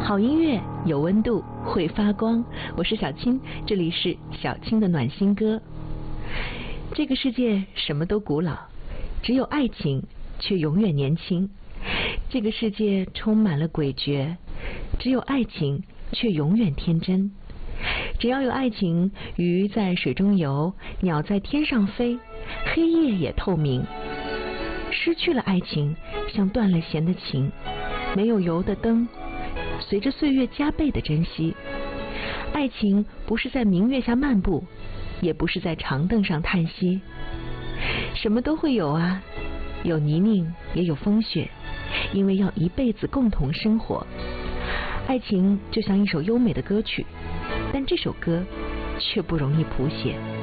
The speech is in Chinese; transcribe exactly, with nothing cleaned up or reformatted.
好音乐有温度，会发光。我是小青，这里是小青的暖心歌。这个世界什么都古老，只有爱情却永远年轻。这个世界充满了诡谲，只有爱情却永远天真。只要有爱情，鱼在水中游，鸟在天上飞，黑夜也透明。失去了爱情，像断了弦的琴，没有油的灯，随着岁月加倍的珍惜。爱情不是在明月下漫步，也不是在长凳上叹息。什么都会有啊，有泥泞也有风雪，因为要一辈子共同生活。爱情就像一首优美的歌曲，但这首歌却不容易谱写。